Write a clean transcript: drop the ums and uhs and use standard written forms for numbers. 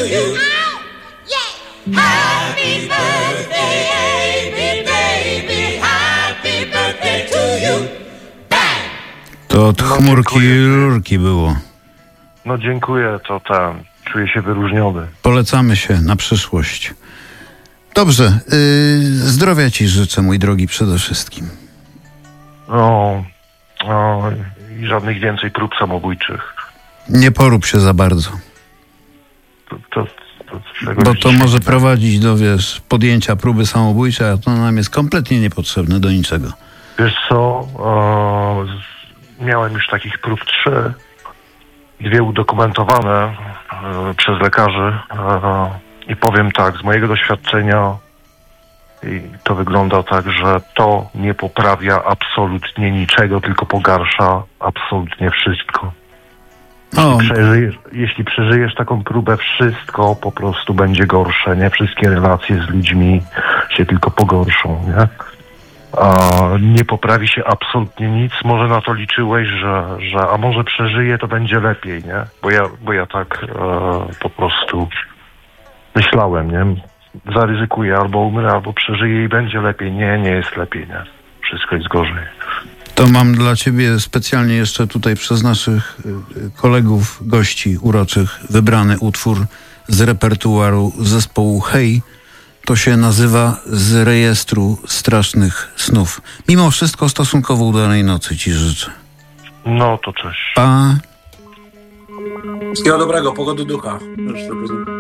you. Happy birthday, Amy, baby. Happy birthday to you. Bang! To od chmurki rurki było. No dziękuję, to czuję się wyróżniony. Polecamy się na przyszłość. Dobrze, zdrowia ci życzę, mój drogi, przede wszystkim. I żadnych więcej prób samobójczych. Nie porób się za bardzo. Bo to może prowadzić do, podjęcia próby samobójczej, a to nam jest kompletnie niepotrzebne do niczego. Wiesz co, miałem już takich prób 3. 2 udokumentowane przez lekarzy i powiem tak, z mojego doświadczenia to wygląda tak, że to nie poprawia absolutnie niczego, tylko pogarsza absolutnie wszystko. Jeśli przeżyjesz taką próbę, wszystko po prostu będzie gorsze, nie? Wszystkie relacje z ludźmi się tylko pogorszą, nie? Nie poprawi się absolutnie nic. Może na to liczyłeś, że a może przeżyję, to będzie lepiej, nie? Bo ja tak po prostu myślałem, nie? Zaryzykuję, albo umrę, albo przeżyję i będzie lepiej. Nie jest lepiej, nie? Wszystko jest gorzej. To mam dla ciebie specjalnie jeszcze tutaj przez naszych kolegów, gości uroczych wybrany utwór z repertuaru zespołu Hej. To się nazywa Z rejestru strasznych snów. Mimo wszystko stosunkowo udanej nocy ci życzę. No to cześć. Pa. Wszystkiego dobrego, pogody ducha.